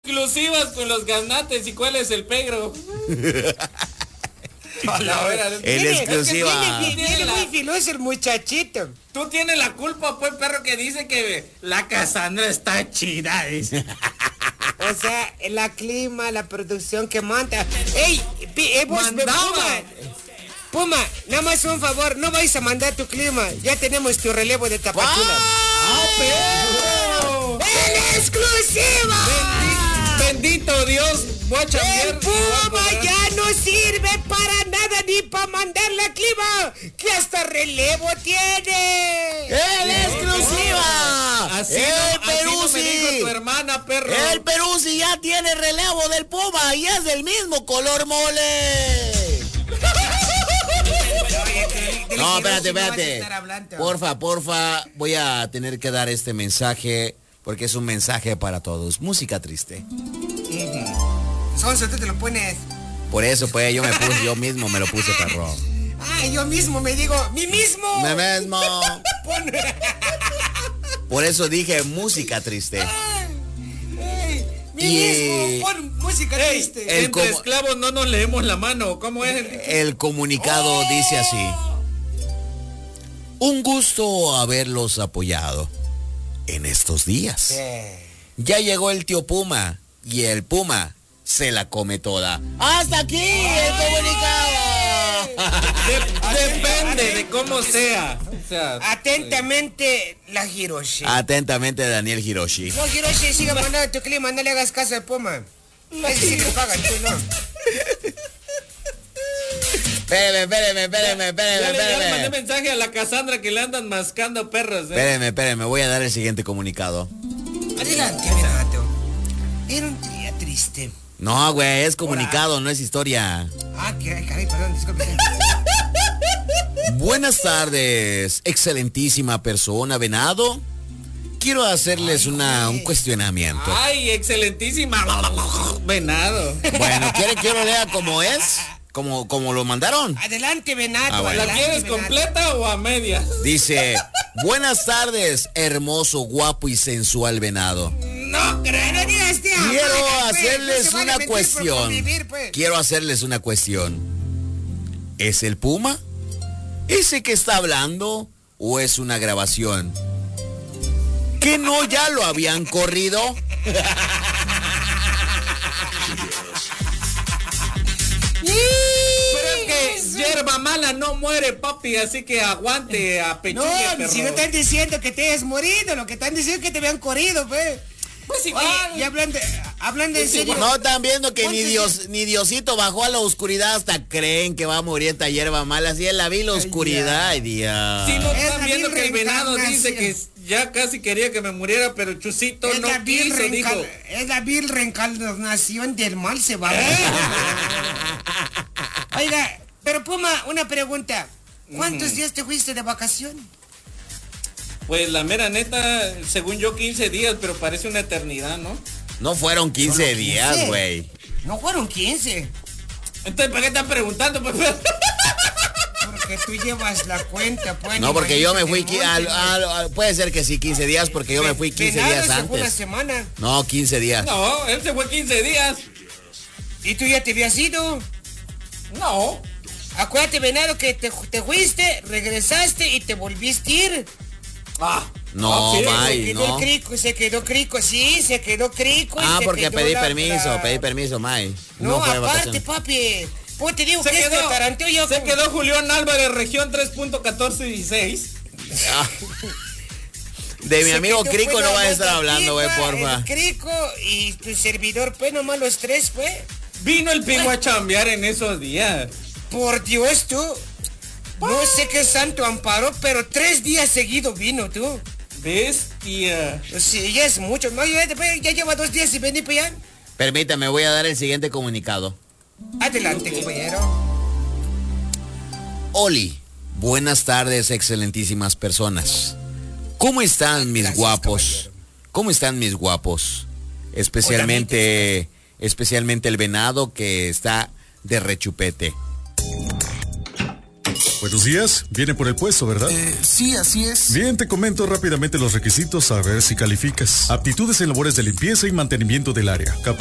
Exclusivas con los ganates. ¿Y cuál es el pegro? El exclusiva. Tiene muy filoso el muchachito. Tú tienes la culpa, pues, perro, que dice que la Cassandra está chida. Dice. O sea, la clima, la producción que monta. ¡Ey! Vos, Puma, nada más un favor, no vais a mandar tu clima. Ya tenemos tu relevo de Tapachula. ¡Perro! ¡El exclusiva! Bendito Dios, voy a chambear. El Puma ya no sirve para nada ni para mandar la clima, que hasta relevo tiene. ¡El exclusiva! Así ¡El no me dijo Peruzzi! tu hermana, perro. El Peruzzi ya tiene relevo del Puma y es del mismo color mole. No, espérate. Porfa, voy a tener que dar este mensaje porque es un mensaje para todos. Música triste. Sonso, tú te lo pones. Por eso, pues, yo mismo me lo puse, perro. Ay, yo mismo me digo, ¡mi mismo! Me mismo. Por eso dije música triste. Mi mismo, pon música triste. Entre esclavos no nos leemos la mano. ¿Cómo es? El comunicado dice así. Un gusto haberlos apoyado en estos días. Ya llegó el tío Puma y el Puma se la come toda. ¡Hasta aquí el comunicado! Depende de cómo sea. O sea, Atentamente, la Hiroshi. Atentamente, Daniel Hiroshi. No, Hiroshi, siga mandando tu clima, no le hagas caso al Puma. Ese sí le pagan, tú no. Espéreme. Ya le mandé mensaje a la Cassandra que le andan mascando perros. Espéreme, voy a dar el siguiente comunicado. Adelante, Renato. Era un día triste. No, güey, es comunicado, no es historia. Ah, caray, perdón, disculpe. Buenas tardes, excelentísima persona, Venado. Quiero hacerles un cuestionamiento. Ay, excelentísima. Venado. Bueno, ¿quiere que yo lo lea como es? Como lo mandaron. Adelante, Venado. Bueno. ¿La quieres completa o a medias? Dice, buenas tardes, hermoso, guapo y sensual Venado. No, no digas, tío. Quiero Pues, hacerles no se vale una mentir por cuestión. convivir, pues. Quiero hacerles una cuestión. ¿Es el Puma? ¿Ese que está hablando o es una grabación? ¿Que no ya lo habían corrido? Pero es que hierba mala no muere, papi, así que aguante a pechugue, No, perro. si no están diciendo que te hayas morido, lo que están diciendo es que te habían corrido, pues. Pues igual. Y hablando en serio. No están viendo que ni Diosito bajó a la oscuridad, hasta creen que va a morir esta hierba mala. Así es, la vi la oscuridad. Ay, Dios. Si no Es están la viendo vil que el venado dice reencarnación. que ya casi quería que me muriera, pero Chusito no quiso, dijo. Es la vil reencarnación del mal se va. Oiga, pero Puma, una pregunta. ¿Cuántos días te fuiste de vacación? Pues la mera neta, según yo 15 días, pero parece una eternidad, ¿no? No fueron 15 ¿Solo días, 15? güey. No fueron 15. Entonces, ¿para qué están preguntando? Pues? Porque tú llevas la cuenta, pues. No, porque yo me fui, al puede ser que sí, 15 días, porque yo me fui 15 días Una antes. semana. No, 15 días. No, él se fue 15 días. ¿Y tú ya te habías ido? No. Acuérdate, Venado, que te fuiste, regresaste y te volviste a ir. No, sí, May, no. Se quedó crico, sí, se quedó crico. y se Porque quedó pedí permiso, May. No, fue de aparte, vacaciones. papi. Pues te digo Se que quedó, este taranteo yo... se quedó Julián Álvarez, región 3.1416. De mi Se amigo quedó, Crico pues, no vas a nada estar más hablando, güey, Crico, porfa. el Crico y tu servidor, pues nomás los tres, pues. Vino el pingo a chambear en esos días. Por Dios, tú. No sé qué santo amparó, pero 3 días seguidos vino, tú. Bestia. Sí, ya es mucho. No, ya lleva 2 días y vení para allá. Permítame, voy a dar el siguiente comunicado. Adelante, compañero. Oli, buenas tardes, excelentísimas personas. ¿Cómo están mis Gracias, guapos? caballero. ¿Cómo están mis guapos? Especialmente el venado que está de rechupete. Buenos días, viene por el puesto, ¿verdad? Sí, así es. Bien, te comento rápidamente los requisitos a ver si calificas. Aptitudes en labores de limpieza y mantenimiento del área.